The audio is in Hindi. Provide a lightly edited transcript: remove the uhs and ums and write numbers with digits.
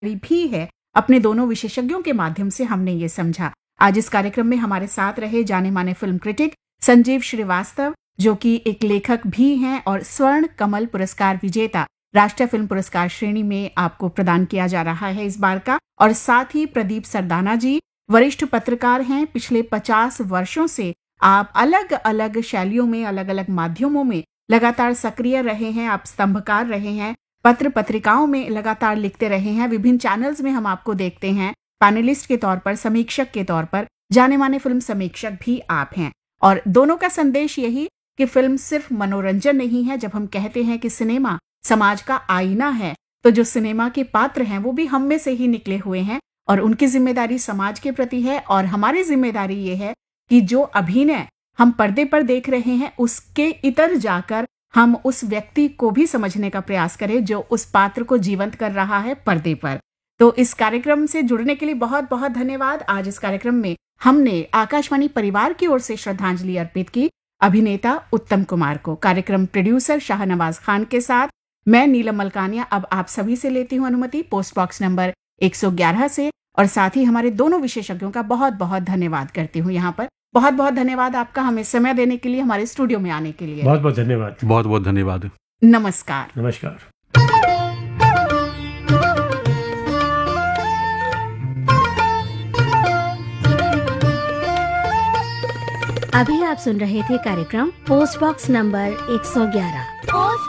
भी है, अपने दोनों विशेषज्ञों के माध्यम से हमने ये समझा। आज इस कार्यक्रम में हमारे साथ रहे जाने माने फिल्म क्रिटिक संजीव श्रीवास्तव, जो कि एक लेखक भी हैं और स्वर्ण कमल पुरस्कार विजेता राष्ट्रीय फिल्म पुरस्कार श्रेणी में आपको प्रदान किया जा रहा है इस बार का। और साथ ही प्रदीप सरदाना जी वरिष्ठ पत्रकार हैं। पिछले 50 वर्षों से आप अलग अलग शैलियों में, अलग अलग माध्यमों में लगातार सक्रिय रहे हैं। आप स्तंभकार रहे हैं, पत्र पत्रिकाओं में लगातार लिखते रहे हैं, विभिन्न चैनल्स में हम आपको देखते हैं पैनलिस्ट के तौर पर, समीक्षक के तौर पर, जाने माने फिल्म समीक्षक भी आप हैं। और दोनों का संदेश यही कि फिल्म सिर्फ मनोरंजन नहीं है। जब हम कहते हैं कि सिनेमा समाज का आईना है, तो जो सिनेमा के पात्र हैं वो भी हम में से ही निकले हुए हैं और उनकी जिम्मेदारी समाज के प्रति है। और हमारी जिम्मेदारी ये है कि जो अभिनय हम पर्दे पर देख रहे हैं उसके इतर जाकर हम उस व्यक्ति को भी समझने का प्रयास करें जो उस पात्र को जीवंत कर रहा है पर्दे पर। तो इस कार्यक्रम से जुड़ने के लिए बहुत बहुत धन्यवाद। आज इस कार्यक्रम में हमने आकाशवाणी परिवार की ओर से श्रद्धांजलि अर्पित की अभिनेता उत्तम कुमार को। कार्यक्रम प्रोड्यूसर शाहनवाज खान के साथ मैं नीलम मलकानिया अब आप सभी से लेती हूँ अनुमति, पोस्ट बॉक्स नंबर 111 से। और साथ ही हमारे दोनों विशेषज्ञों का बहुत बहुत धन्यवाद करती हूँ यहाँ पर। बहुत बहुत धन्यवाद आपका हमें समय देने के लिए, हमारे स्टूडियो में आने के लिए। बहुत बहुत धन्यवाद। बहुत बहुत धन्यवाद। नमस्कार। नमस्कार। अभी आप सुन रहे थे कार्यक्रम पोस्ट बॉक्स नंबर 111।